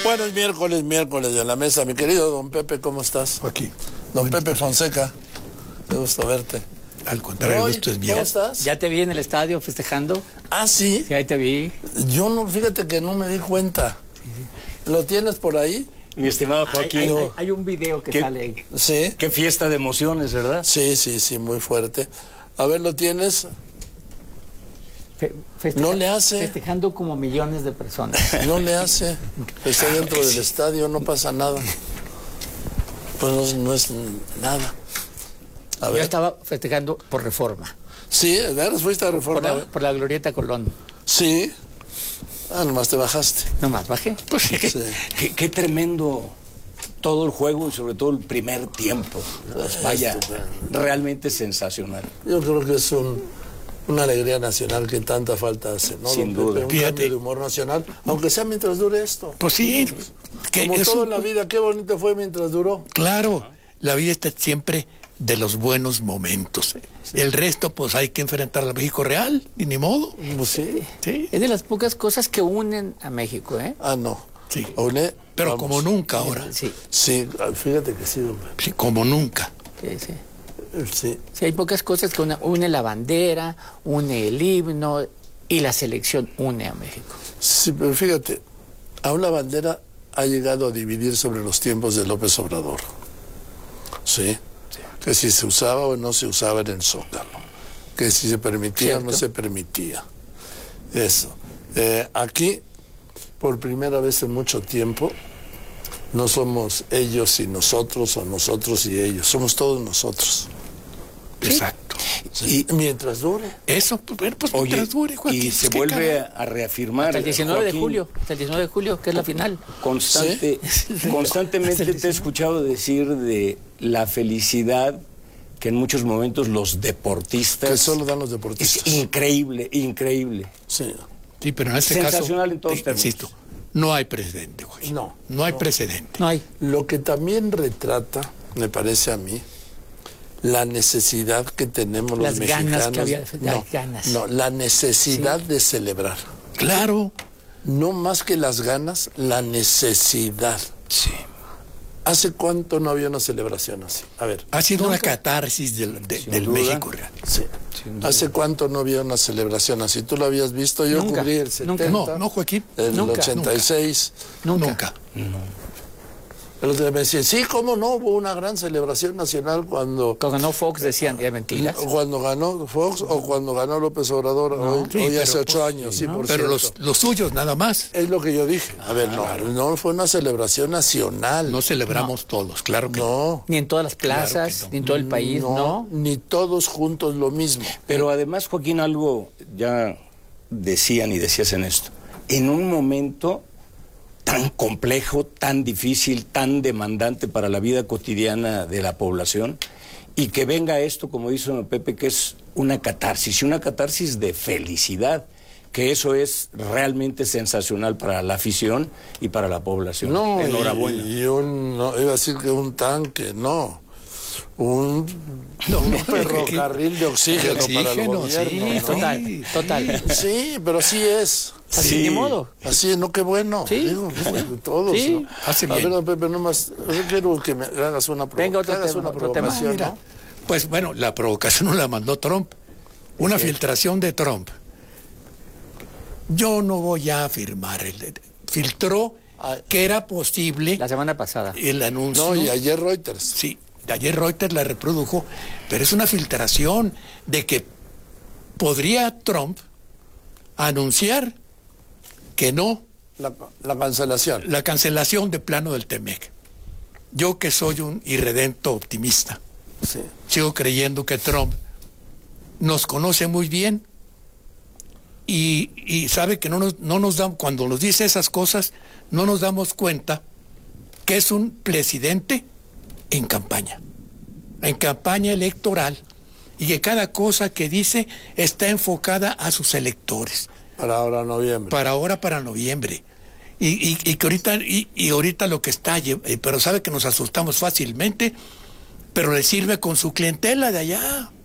Bueno, es miércoles de la mesa. Mi querido don Pepe, ¿cómo estás? Aquí. Don Pepe Fonseca, qué gusto verte. Al contrario, Roy, esto es mío. ¿cómo estás? ¿Ya te vi en el estadio festejando? Ah, ¿sí? Sí, ahí te vi. Yo no, fíjate que no me di cuenta. ¿Lo tienes por ahí? Mi estimado Joaquín, Hay un video que sale ahí. Sí. qué fiesta de emociones, ¿verdad? Sí, muy fuerte. A ver, ¿lo tienes? No le hace. Festejando como millones de personas. No le hace. Está dentro del estadio, no pasa nada. Pues no es nada. A Yo ver. estaba festejando por Reforma. Sí, ¿de veras fuiste a Por Reforma? por la Glorieta Colón. Sí. Ah, nomás te bajaste. Nomás bajé. Pues Sí. qué tremendo todo el juego y sobre todo el primer tiempo. Pues vaya, realmente sensacional. Yo creo que es una alegría nacional que tanta falta hace, ¿no? Sin don Pepe? duda. Un Fíjate. cambio de humor nacional, aunque sea mientras dure esto. Pues sí, que Como eso- todo en la vida, qué bonito fue mientras duró. claro, la vida está siempre de los buenos momentos. El resto, pues hay que enfrentar al México real, y ni modo. Pues sí. Sí, Es de las pocas cosas que unen a México, ¿eh? Ah, no. sí. Une, Pero vamos. como nunca ahora. Sí, Sí, fíjate que sí, don Pepe. Sí, como nunca. sí. Sí. Sí, hay pocas cosas que une la bandera, une el himno y la selección une a México. Sí, pero fíjate, aún la bandera ha llegado a dividir sobre los tiempos de López Obrador. Sí. Que si se usaba o no se usaba en el Zócalo. Que si se permitía o no Cierto. se permitía. Eso. Aquí, por primera vez en mucho tiempo, no somos ellos y nosotros o nosotros y ellos. Somos todos nosotros. Exacto. Y mientras dure. Eso, pues, bueno, pues Oye, mientras dure, Joaquín, y se qué vuelve caray. a reafirmar. Hasta el 19 de Joaquín, julio, hasta el 19 de julio, que es la final. Constantemente te he escuchado decir de la felicidad que en muchos momentos los deportistas... Que solo dan los Es deportistas. increíble, increíble. Sí. Sí, pero en este Sensacional caso, en todos términos. insisto, no hay precedente, Joaquín. No, hay precedente. No hay. Lo que también retrata, me parece a mí, la necesidad que tenemos los Las mexicanos. ganas que había, las ganas. No, la necesidad de celebrar. Claro. No más que las ganas, la necesidad. Sí. ¿Hace cuánto no había una celebración así? A ver. Ha sido una catarsis del duda. México real. Sí. ¿Hace cuánto no había una celebración así? ¿Tú lo habías visto? Yo Nunca, cubrí el 70, nunca. No, Joaquín. el Nunca, 86. Nunca. El otro día me decían, sí, ¿cómo no? Hubo una gran celebración nacional cuando Cuando ganó Fox decían, ya mentiras. Cuando ganó Fox o cuando ganó López Obrador, hoy, sí, hoy pero, hace 8 pues, años, sí, por Pero cierto. los suyos nada más. Es lo que yo dije. A ver, no fue una celebración nacional. No celebramos todos, claro que no. No, Ni en todas las plazas, Claro que no. ni en todo el país, ¿no? ni todos juntos lo mismo. Pero además, Joaquín, algo ya decían y decías en esto. En un momento tan complejo, tan difícil, tan demandante para la vida cotidiana de la población, y que venga esto, como dice don Pepe, que es una catarsis, y una catarsis de felicidad, que eso es realmente sensacional para la afición y para la población. No, enhorabuena. no, iba a decir que un tanque, no. Un ferrocarril de oxígeno, para el oxígeno, gobierno. sí, ¿no? Total. Sí, pero sí es. Así, Sí. ni modo. Así es, no, qué bueno. Sí. Digo, todos. Sí. ¿no? Hace A bien. ver, don Pepe, nomás, yo quiero que me hagas una, Venga, otro que hagas tema, una otro tema. provocación, Mira, ¿no? pues bueno, la provocación no la mandó Trump. Una filtración de Trump. Yo no voy a afirmar. Filtró que era posible La semana pasada. el anuncio. No, y ayer Reuters. Sí, ayer Reuters la reprodujo, pero es una filtración de que podría Trump anunciar que no La cancelación. la cancelación de plano del TEMEC. Yo que soy un irredento optimista, Sí. sigo creyendo que Trump nos conoce muy bien y sabe que no nos da, cuando nos dice esas cosas, no nos damos cuenta que es un presidente en campaña electoral, y que cada cosa que dice está enfocada a sus electores. Para ahora noviembre. Para noviembre. Y que ahorita lo que está, pero sabe que nos asustamos fácilmente, pero le sirve con su clientela de allá.